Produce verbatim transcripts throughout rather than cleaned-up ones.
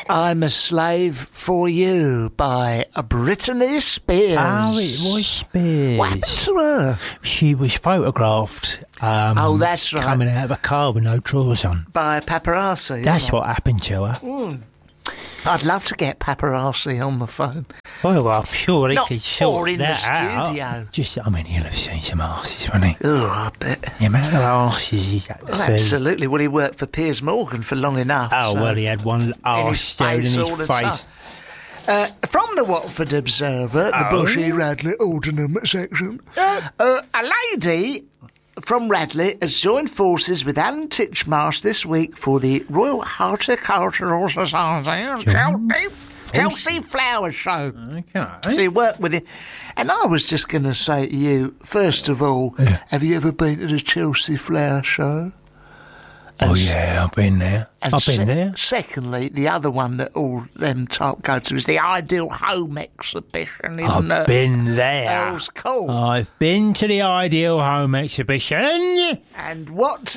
I'm a Slave for You by Britney Spears. Oh, it was Spears. What happened to her? She was photographed um, oh, that's right. coming out of a car with no drawers on. By paparazzi. That's what happened to her. Mm. I'd love to get paparazzi on the phone. Well, I'm sure he Not could sort in that the studio. out. Just, I mean, he'll have seen some arses, won't he? Oh, I bet. The amount of arses he's had to Well, see. absolutely. Well, he worked for Piers Morgan for long enough. Oh, so. well, he had one arse stone in his all the face. time. Uh, from the Watford Observer, the Oh. Bushy Radley Aldenham section, uh, a lady from Radley has joined forces with Alan Titchmarsh this week for the Royal Horticultural Society Chelsea, Chelsea Flower Show. Okay. So he worked with him. And I was just going to say to you, first of all, Yeah. have you ever been to the Chelsea Flower Show? Oh, And yeah, I've been there. And I've been se- there. Secondly, the other one that all them type go to is the Ideal Home Exhibition in I've uh, been there. Earls Court. I've been to the Ideal Home Exhibition. And what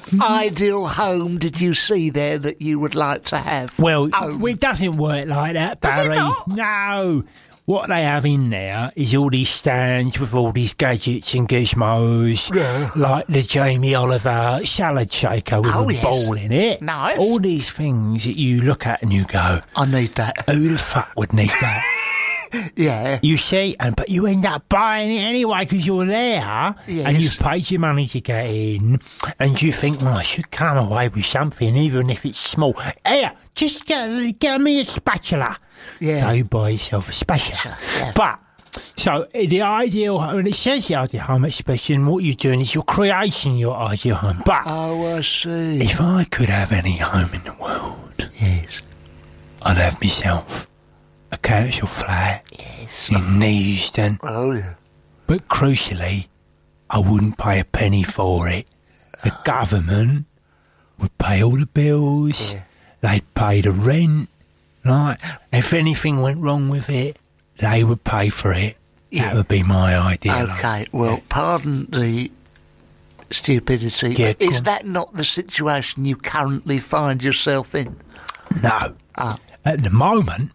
ideal home did you see there that you would like to have? Well, Home. it doesn't work like that, Does it Barry. not? No. What they have in there is all these stands with all these gadgets and gizmos, Yeah. like the Jamie Oliver salad shaker with Oh, a yes. ball in it. Nice. All these things that you look at and you go, I need that. who the fuck would need that? Yeah. You see, and but you end up buying it anyway because you're there Yes. and you've paid your money to get in, and you think, well, I should come away with something, even if it's small. Here, just get, get me a spatula. Yeah. So you buy yourself a spatula. Yeah. But, so the ideal home, and it says the ideal home expression, what you're doing is you're creating your ideal home. But Oh, I see. if I could have any home in the world, Yes. I'd have myself a council flat Yes. in Neasden. Oh, yeah. But crucially, I wouldn't pay a penny for it. The government would pay all the bills. Yeah. They'd pay the rent. Right? If anything went wrong with it, they would pay for it. Yeah. That would be my idea. Okay, well, pardon the stupidity, Yeah, but go is on. that not the situation you currently find yourself in? No. Ah. At the moment,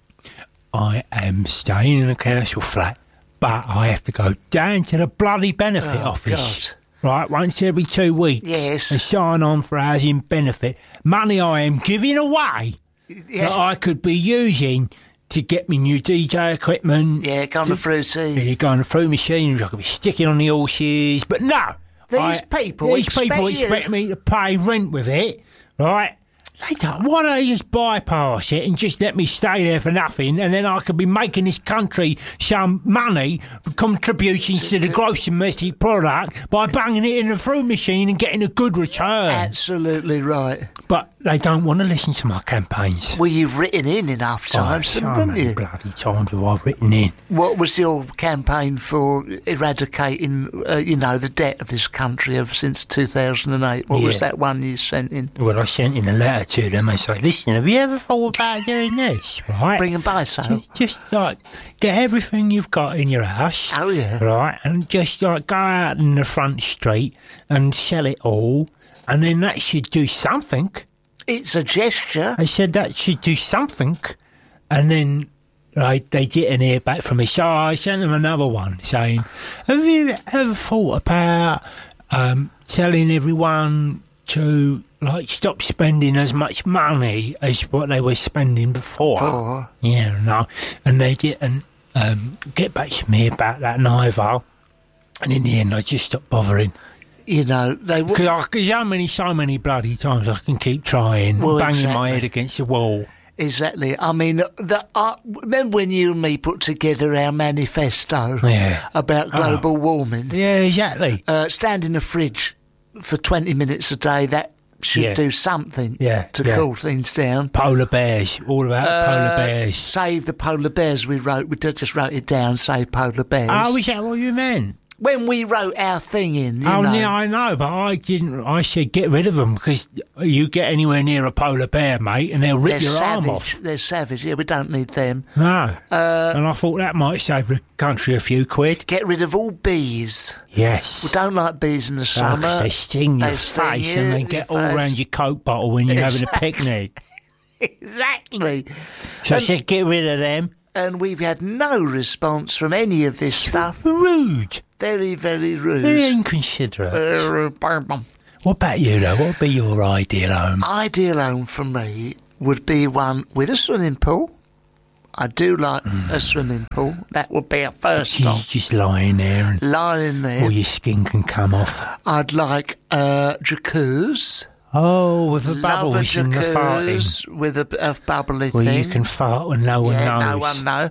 I am staying in a council flat, but I have to go down to the bloody benefit Oh, office. Right, once every two weeks. Yes. And sign on for housing benefit. Money I am giving away Yeah. that I could be using to get me new D J equipment. Yeah, go on to, the fruity. Yeah, going through machines, I could be sticking on the horses. But no. These I- people These people expect you- expect me to pay rent with it, right? They don't. Why don't they just bypass it and just let me stay there for nothing, and then I could be making this country some money, contributing to the gross domestic product by banging it in the fruit machine and getting a good return. Absolutely right. But they don't want to listen to my campaigns. Well, you've written in enough times, so haven't many you? bloody times have I written in. What was your campaign for eradicating, uh, you know, the debt of this country of since two thousand eight? What was Yeah. that one you sent in? Well, I sent in a letter to them and say, listen, have you ever thought about doing this? Right? Bring and buy sale. Just, just like get everything you've got in your house. Oh, yeah. Right, and just like go out in the front street and sell it all, and then that should do something. It's a gesture. I said that should do something, and then right, they didn't hear back from me. So I sent them another one saying, have you ever thought about um, telling everyone to like stop spending as much money as what they were spending before? Before? Yeah, no, and they didn't um, get back to me about that neither. And in the end, I just stopped bothering. You know, they w- Because how many, so many bloody times I can keep trying, Well, banging my exactly. head against the wall. Exactly. I mean, the, uh, remember when you and me put together our manifesto Yeah. about global warming? Yeah, exactly. Uh, stand in the fridge for twenty minutes a day, that should Yeah. do something Yeah, to yeah. cool things down. Polar bears, all about polar Uh, bears. Save the polar bears, we wrote. We did- just wrote it down, save polar bears. Oh, is that what you meant? When we wrote our thing in, you oh, know. yeah, I know, but I didn't. I said get rid of them because you get anywhere near a polar bear, mate, and they'll rip They're your arm savage. off. They're savage. Yeah, we don't need them. No. Uh, and I thought that might save the country a few quid. Get rid of all bees. Yes. We don't like bees in the summer. Oh, they sting your They sting face you, and then your get all face. round your Coke bottle when you're having a Exactly. picnic. Exactly. So I And- said, get rid of them. And we've had no response from any of this stuff. Rude. Very, very rude. Very inconsiderate. Uh, What about you, though? What would be your ideal home? Ideal home for me would be one with a swimming pool. I do like a swimming pool. That would be a first You stop. just lying there and Lying there. all your skin can come off. I'd like a jacuzzi. Oh, with the Love a bubbles in the farting. jacuzzi with a, a bubbly Where thing. you can fart when no one yeah, knows. no one know.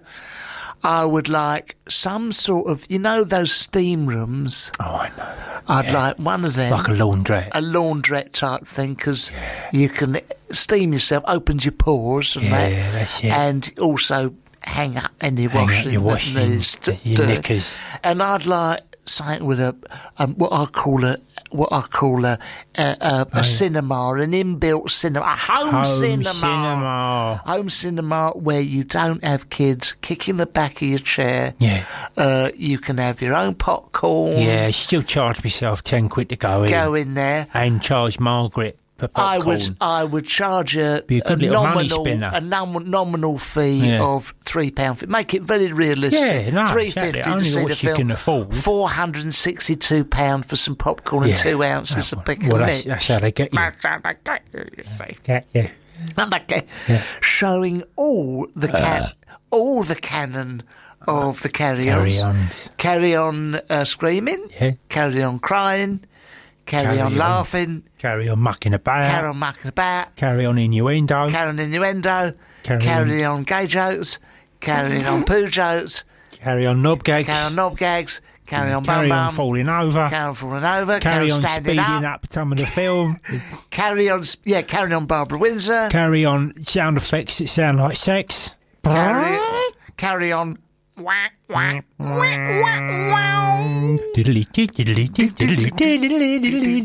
I would like some sort of, you know, those steam rooms. Oh, I know. I'd Yeah. like one of them. Like a laundrette. a laundrette type thing, because you can steam yourself, opens your pores and Yeah, that, that's it. and also hang up any Hang up washing, your that washing, needs to your do. knickers. And I'd like something with a um, what I call a what I call a a, a, a cinema, an inbuilt cinema, a home, Home cinema. cinema. Home cinema where you don't have kids kicking the back of your chair. Yeah. Uh, you can have your own popcorn. Yeah, still charge myself ten quid to go in. Go in there. And charge Margaret for I popcorn. would, I would charge a, Be a good little money nominal, spinner. a nom- nominal fee Yeah. of three pound. Make it very realistic. Yeah, no, three exactly. fifty to Only see what the you film. can afford. Four hundred and sixty-two pound for some popcorn and Yeah. two ounces Oh, of pick well, and that's, mix. that's how they get you. That's how they get you, you see. Get you. And they get- Yeah. Showing all the can, all the canon of the carry-ons. Carry on. Carry on uh, screaming. Yeah. Carry on crying. Carry, Carry on, on. laughing. Carry on mucking about. Carry on mucking about. Carry on innuendo. Carry on innuendo, Carry carry, on. gay jokes, carry on poo jokes, Carry on knob gags. carry on knob gags, carry on Carry bum on bum, falling over. carry on falling over, Carry carry on on standing speeding up, up some of the film. carry on, yeah, carry on Barbara Windsor, Carry on sound effects that sound like sex. carry, carry on. Wah, wah, wah, wah, wah. Diddly diddly diddly diddly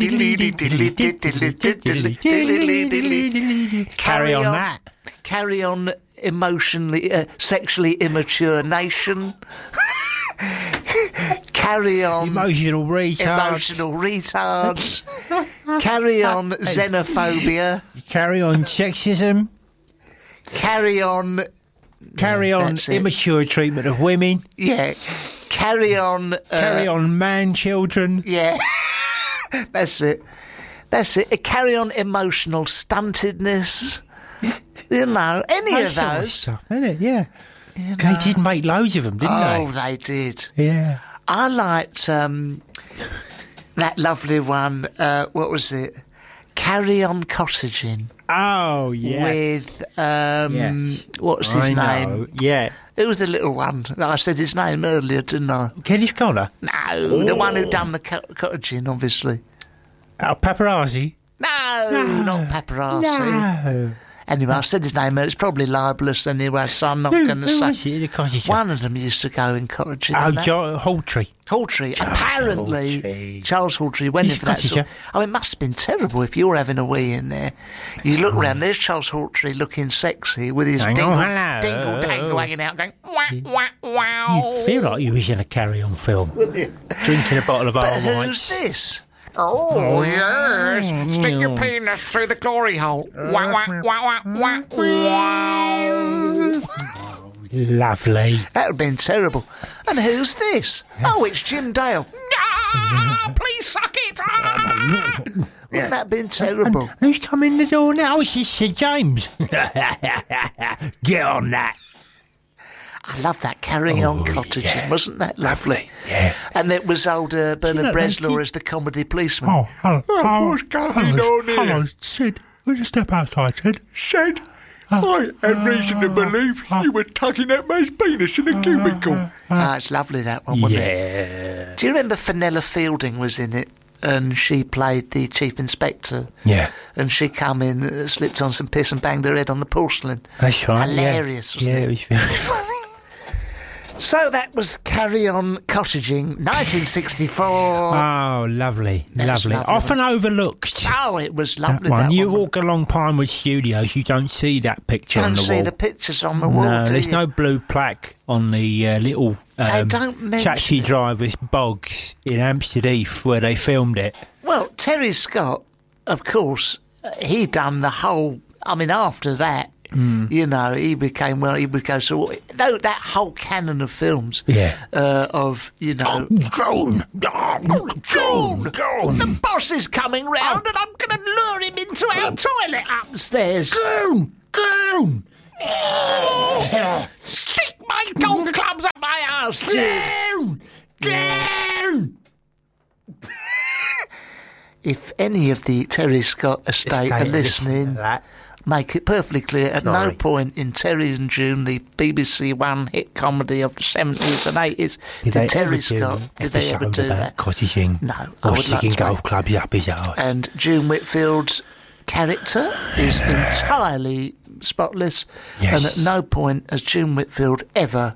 diddly. Carry on that. Carry on emotionally, uh, sexually immature nation. Carry on Emotional retards. emotional retards. Carry on xenophobia. Carry on sexism. Carry on, Carry on that's it. immature treatment of women. yeah. Carry on. Uh, Carry on man children. Yeah. That's it. That's it. Uh, Carry on emotional stuntedness. You know, any That of sort of those. stuff, isn't it? Yeah. They did make loads of them, didn't Oh, they did. they? Yeah. I liked um, that lovely one. Uh, what was it? Carry on cottaging Oh, yeah. with um, Yeah. what's his I name? know. Yeah. It was the little one. I said his name earlier, didn't I? Kenneth Connor. No, the one who done the co- cottaging, obviously. Oh, paparazzi. No, No. not paparazzi. No. Anyway, I said his name. It's probably libelous anyway, so I'm not Who, going to who say. was it? The cottage shop? One of them used to go in cottaging. Oh, and that. jo- Hawtrey. Hawtrey, apparently, Hawtrey. Charles Hawtrey went He's in for that. cottage Sort chef. I mean, it must have been terrible if you're having a wee in there. You look round, there's Charles Hawtrey looking sexy with his Hang dingle, on, hello. dingle dangle hanging out, going, wah, wah, wow. You'd feel like you was in a carry-on film. Drinking a bottle of But old who's whites. this? Oh, yes. Stick your penis through the glory hole. Wah, wah, wah, wah, wah, wow. Lovely. That would have been terrible. And who's this? Oh, it's Jim Dale. Ah, please suck it. Ah. Wouldn't that have been terrible? Who's coming the door now? It's just Sir James. Get on that. I love that carrying on cottaging. yeah. Wasn't that lovely? Yeah. And it was old uh, Bernard know, Breslaw they- as the comedy policeman. Oh, hello. hello. what's going hello, on here? Hello, Sid. Will you step outside, Sid? Said, I had reason to believe you were tugging that man's penis in a cubicle. Ah, it's lovely, that one, wasn't it? Yeah. Do you remember Fenella Fielding was in it? And she played the chief inspector. Yeah. And she come in, uh, slipped on some piss and banged her head on the porcelain. That's right. Hilarious, yeah. wasn't yeah, it? it was very funny. So that was Carry On Cottaging, nineteen sixty-four. Oh, lovely. That's Lovely. lovely. Often overlooked. Oh, it was That lovely, one. that You one. walk along Pinewood Studios, you don't see that picture on Don't the see wall. the pictures on the wall, no, do there's you? no blue plaque on the uh, little They um, don't mention taxi it. drivers' bogs in Amsterdam where they filmed it. Well, Terry Scott, of course, uh, he done the whole... I mean, after that, Mm. you know, he became, well, he would go, so though that whole canon of films, Yeah. uh, of, you know, Joan! Oh, Joan! Joan! The boss is coming round and I'm going to lure him into our toilet upstairs. Joan! Joan! Stick my golf clubs up my arse, Jim. Joan! Joan! If any of the Terry Scott estate, Estate are are listening, listening to that. make it perfectly clear, at no Sorry. point in Terry and June, the B B C One hit comedy of the seventies and eighties, did, they Terry ever do Scott, an did they ever episode do about that? cottaging? No, I Or would like sticking to golf make- clubs up his arse? And June Whitfield's character is entirely spotless, Yes. and at no point has June Whitfield ever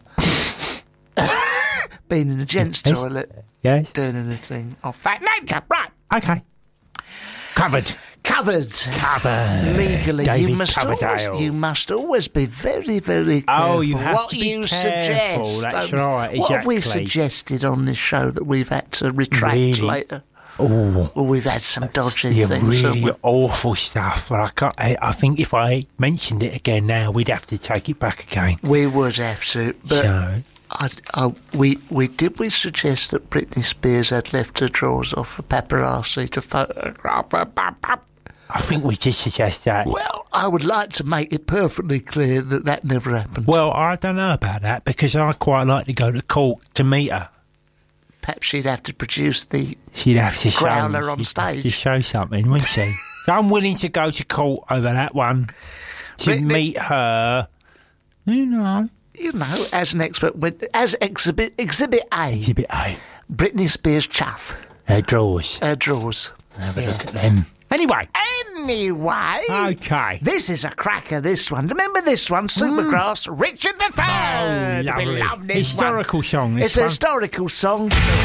been in a gents' Yes. toilet Yes? doing anything of fat nature. Right, Okay. Covered. covered, Covered. legally. David you must Coverdale. always, you must always be very, very careful. Oh, you have what to be you careful, Suggest. that's Um, right, What have we exactly. suggested on this show that we've had to retract Really? later? Oh, Or we've had some dodgy yeah, things. really haven't awful stuff. But I, can't, I, I think if I mentioned it again now, we'd have to take it back again. we? we would have to, but. so, I, I, we we did we suggest that Britney Spears had left her drawers off for paparazzi to photograph her? I think we did suggest that. Well, I would like to make it perfectly clear that that never happened. Well, I don't know about that because I quite like to go to court to meet her. Perhaps she'd have to produce the. She'd have to show, Growler on she'd have stage. to show something, wouldn't she? So I'm willing to go to court over that one to Britney- meet her. You know, You know, as an expert, with- as exhibit exhibit A, exhibit A, Britney Spears chuff, her drawers. her drawers. Have a look at them. Anyway, Anyway, okay. this is a cracker. This one, remember this one, Supergrass, Richard the Third. Oh, lovely. We love this Historical one. song, this It's a one. historical song.